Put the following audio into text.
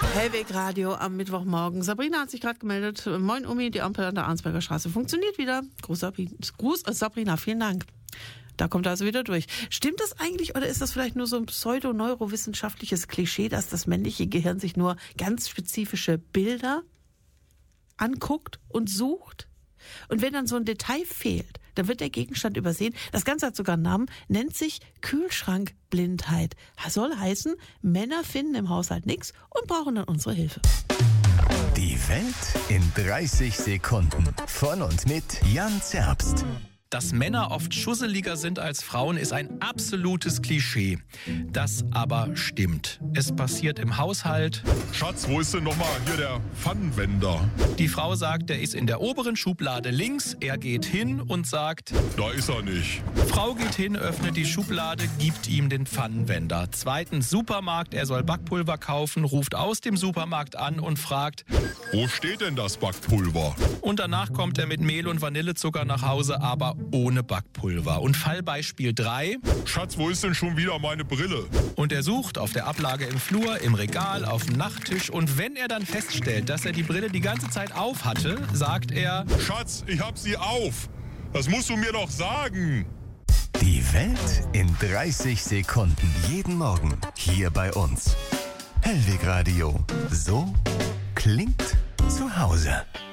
Hellweg Radio am Mittwochmorgen. Sabrina hat sich gerade gemeldet. Moin Umi, die Ampel an der Arnsberger Straße funktioniert wieder. Gruß Sabrina, vielen Dank. Da kommt er also wieder durch. Stimmt das eigentlich oder ist das vielleicht nur so ein pseudo-neurowissenschaftliches Klischee, dass das männliche Gehirn sich nur ganz spezifische Bilder anguckt und sucht? Und wenn dann so ein Detail fehlt, dann wird der Gegenstand übersehen. Das Ganze hat sogar einen Namen, nennt sich Kühlschrankblindheit. Soll heißen, Männer finden im Haushalt nichts und brauchen dann unsere Hilfe. Die Welt in 30 Sekunden. Von und mit Jan Zerbst. Dass Männer oft schusseliger sind als Frauen, ist ein absolutes Klischee. Das aber stimmt. Es passiert im Haushalt. Schatz, wo ist denn nochmal hier der Pfannenwender? Die Frau sagt, der ist in der oberen Schublade links. Er geht hin und sagt, Da ist er nicht. Frau geht hin, öffnet die Schublade, gibt ihm den Pfannenwender. Zweitens Supermarkt, er soll Backpulver kaufen, ruft aus dem Supermarkt an und fragt, Wo steht denn das Backpulver? und danach kommt er mit Mehl und Vanillezucker nach Hause, aber ohne Backpulver. Und Fallbeispiel 3. Schatz, wo ist denn schon wieder meine Brille? Und er sucht auf der Ablage im Flur, im Regal, auf dem Nachttisch. Und wenn er dann feststellt, dass er die Brille die ganze Zeit auf hatte, sagt er, Schatz, ich hab sie auf. Das musst du mir doch sagen. Die Welt in 30 Sekunden. Jeden Morgen hier bei uns. Hellweg Radio. So klingt zu Hause.